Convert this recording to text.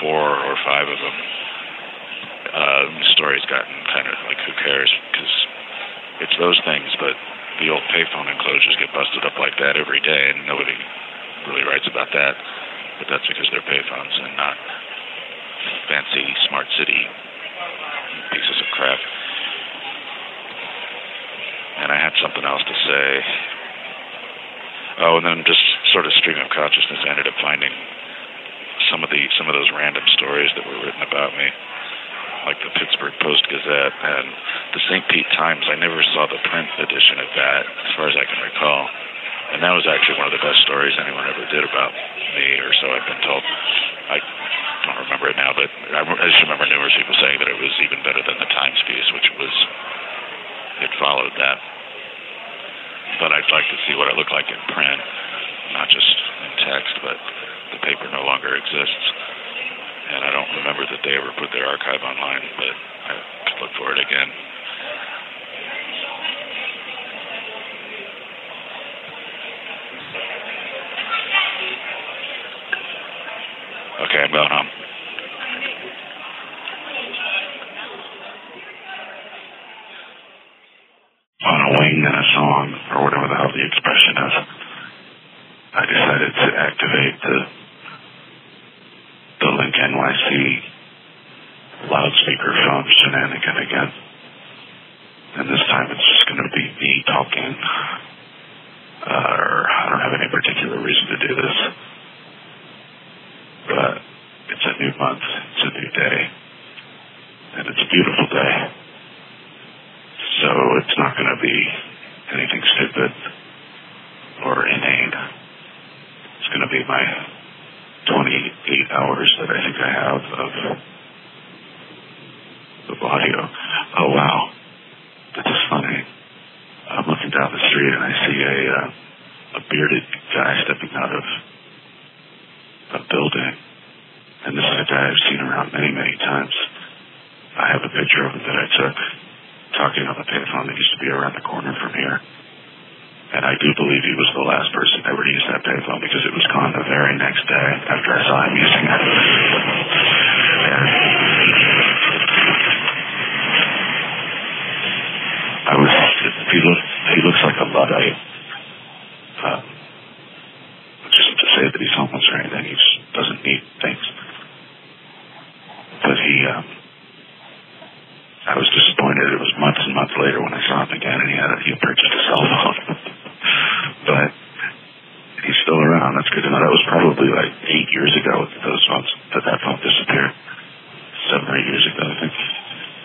or 5 of them. The story's gotten kind of like, who cares? Because it's those things, but the old payphone enclosures get busted up like that every day, and nobody really writes about that. But that's because they're payphones and not fancy smart city pieces of crap. And I had something else to say. Oh, and then just sort of stream of consciousness, I ended up finding some of those random stories that were written about me, like the Pittsburgh Post-Gazette and the St. Pete Times. I never saw the print edition of that, as far as I can recall. And that was actually one of the best stories anyone ever did about me, or so I've been told. I don't remember it now, but I just remember numerous people saying that it was even better than the Times piece, it followed that. But I'd like to see what it looked like in print, not just in text, but the paper no longer exists. And I don't remember that they ever put their archive online, but I could look for it again. Okay, I'm going home. On a wing in a song, or whatever the hell the expression is, I decided to activate the Link NYC loudspeaker phone shenanigan again. And this time it's just going to be me talking. I don't have any particular reason to do this. But it's a new month, it's a new day, and it's a beautiful day. So it's not going to be anything stupid or inane. It's going to be my 28 hours that I think I have of audio. Oh, wow. This is funny. I'm looking down the street and I see a bearded guy stepping out of a building. And this is a guy I've seen around many, many times. I have a picture of him that I took talking on the payphone that used to be around the corner from here. And I do believe he was the last person ever to use that payphone, because it was gone the very next day after I saw him using it. He looks like a Luddite. Which isn't to say that he's homeless or anything, he just doesn't need things. But I was disappointed. It was months and months later when I saw him again, and he had purchased a cell phone. But he's still around. That's good to know. That was probably like 8 years ago that that phone disappeared.